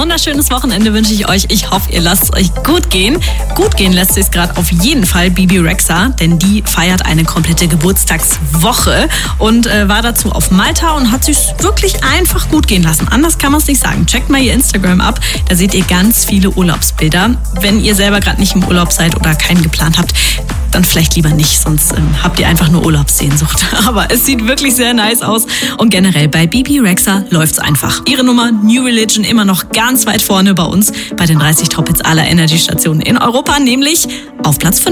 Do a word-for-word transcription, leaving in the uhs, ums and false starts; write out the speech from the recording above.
wunderschönes Wochenende wünsche ich euch. Ich hoffe, ihr lasst es euch gut gehen. Gut gehen lässt es gerade auf jeden Fall Bebe Rexha, denn die feiert eine komplette Geburtstagswoche und äh, war dazu auf Malta und hat sich wirklich einfach gut gehen lassen. Anders kann man es nicht sagen. Checkt mal ihr Instagram ab, da seht ihr ganz viele Urlaubsbilder. Wenn ihr selber gerade nicht im Urlaub seid oder keinen geplant habt, dann vielleicht lieber nicht, sonst ähm, habt ihr einfach nur Urlaubssehnsucht. Aber es sieht wirklich sehr nice aus und generell bei Bebe Rexha läuft's einfach. Ihre Nummer New Religion immer noch ganz weit vorne bei uns bei den dreißig Top-Hits aller Energy-Stationen in Europa, nämlich auf Platz fünf.